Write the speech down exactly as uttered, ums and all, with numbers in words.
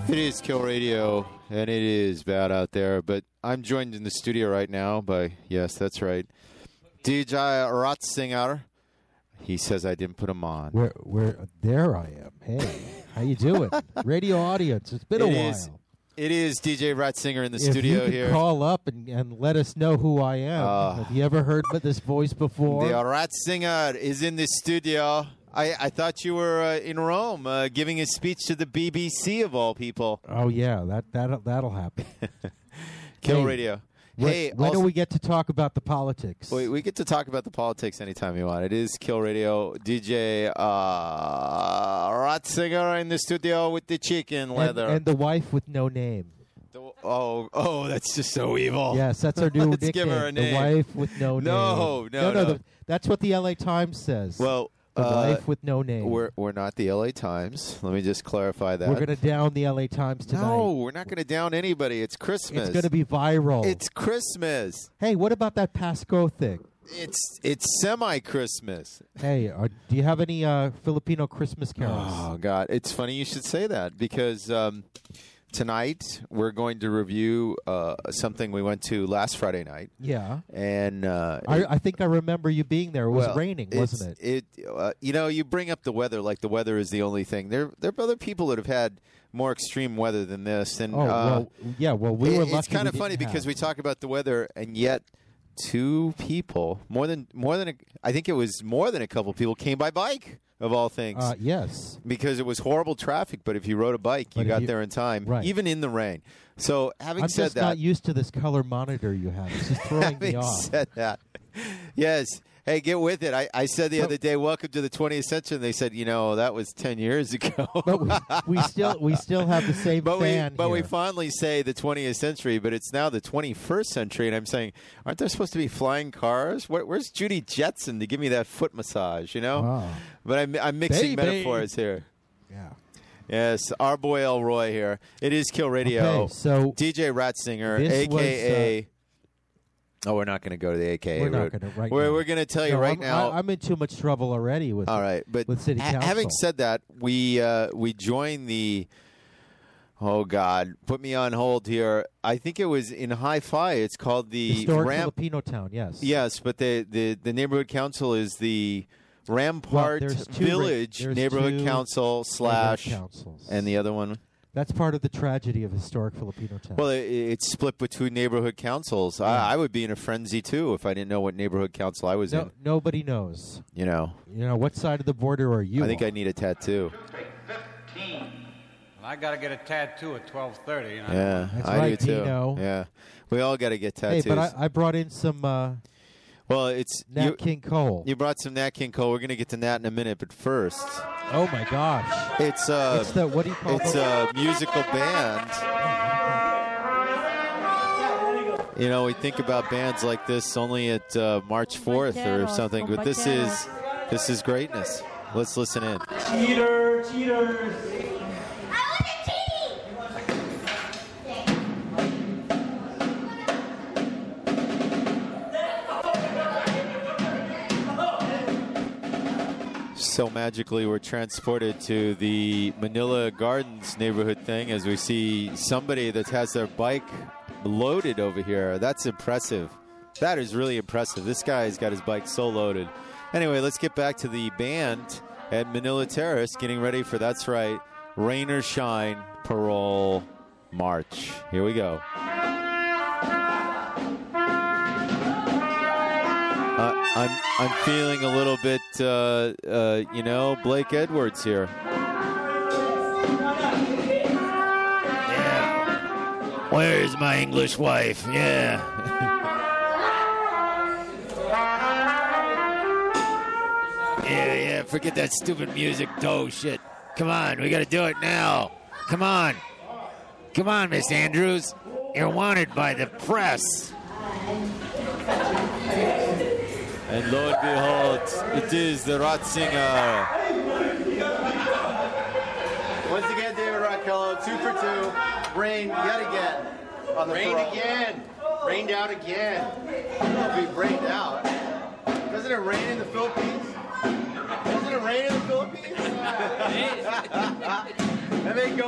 It is Kill Radio, and it is bad out there, but I'm joined in the studio right now by, yes, that's right, D J Ratzinger. He says I didn't put him on. Where, where, there I am. Hey, how you doing? Radio audience, it's been it a while. Is, it is D J Ratzinger in the if studio you could here. Call up and, and let us know who I am. Uh, Have you ever heard this voice before? The Ratzinger is in the studio. I, I thought you were uh, in Rome uh, giving a speech to the B B C of all people. Oh, yeah, that, that, that'll happen. Kill hey, Radio. When, Hey, when also, do we get to talk about the politics? we, we get to talk about the politics anytime you want. It is Kill Radio. D J uh, Ratzinger in the studio with the chicken leather. And, and the wife with no name. The, oh, oh, that's just so evil. Yes, that's our new Let's nickname. give her a name. The wife with no, No, name. no, no, no. The, that's what the L A Times says. Well, the uh, wife with no name. We're we're not the L A Times. Let me just clarify that. We're going to down the L A Times tonight. No, we're not going to down anybody. It's Christmas. It's going to be viral. It's Christmas. Hey, what about that Pasco thing? It's it's semi-Christmas. Hey, are, do you have any uh, Filipino Christmas carols? Oh God, it's funny you should say that because um, tonight we're going to review uh, something we went to last Friday night. Yeah, and uh, I, I think I remember you being there. It was well, raining, wasn't it? It, uh, you know, you bring up the weather like the weather is the only thing. There, there are other people that have had more extreme weather than this. And oh, uh, well, yeah. Well, we were it, lucky. It's kind of we funny didn't because have. we talk about the weather, and yet two people, more than more than a, I think it was more than a couple people, came by bike of all things. Uh, yes, because it was horrible traffic. But if you rode a bike, you But if got you- there in time, right. even in the rain. So having I'm said just that, not used to this color monitor you have. It's just throwing me having off. said that, yes. Hey, get with it. I, I said the But- other day, welcome to the twentieth century. And they said, you know, that was ten years ago. But we, we still we still have the same But fan we but here. we fondly say the twentieth century, but it's now the twenty-first century. And I'm saying, aren't there supposed to be flying cars? Where, where's Judy Jetson to give me that foot massage, you know? Wow. But I'm, I'm mixing Baby. metaphors here. Yeah. Yes, our boy Elroy here. It is Kill Radio. Okay, so D J Ratzinger, this a k a. was, uh, oh, we're not going to go to the A K A. We're not gonna right We're, now. we're going to tell you No, right I'm, now. I, I'm in too much trouble already with. All right, but with city ha- council. having said that, we uh, we joined the. Oh God, put me on hold here. I think it was in Hi-Fi. It's called the Historic Ram- Filipino town, yes. Yes, but the, the, the neighborhood council is the Rampart Well, there's two ra- Village there's neighborhood two council slash neighborhood councils. and the other one. That's part of the tragedy of historic Filipino town. Well, it, it's split between neighborhood councils. I, I would be in a frenzy too if I didn't know what neighborhood council I was no, in. nobody knows. You know, You know, what side of the border are you I think on? I need a tattoo. Well, I got to get a tattoo at twelve thirty. You know? Yeah, That's I right, do too. Dino. Yeah, we all got to get Hey, tattoos. but I, I brought in some uh, well, it's Nat you, King Cole. you brought some Nat King Cole. We're gonna get to Nat in a minute, but first, Oh my gosh! it's uh, It's the what do you call it's it? a musical band. You know, we think about bands like this only at uh, March fourth or something, but this is this is greatness. Let's listen in. Cheater, cheaters. I want a tea! So magically, we're transported to the Manila Gardens neighborhood thing as we see somebody that has their bike loaded over here. That's impressive. That is really impressive. This guy's got his bike so loaded. Anyway, let's get back to the band at Manila Terrace getting ready for, that's right, Rain or Shine, Parole, March. Here we go. Uh, I'm I'm feeling a little bit, uh, uh, you know, Blake Edwards here. Yeah. Where's my English wife? Yeah. yeah, yeah. Forget that stupid music, dough shit. Come on, we got to do it now. Come on, come on, Miss Andrews. You're wanted by the press. And lo and behold, it is the Ratzinger. Once again, David Rockello, two for two. Rain yet again. On the Rain parole. again. Rained out again. It'll be rained out. Doesn't it rain in the Philippines? Doesn't it rain in the Philippines? And they go